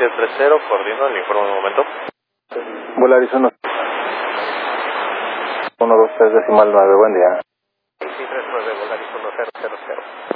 2730, coordino el informe un momento. Volaris 123 decimal 9, buen día. Sí, 39, Volaris 1000.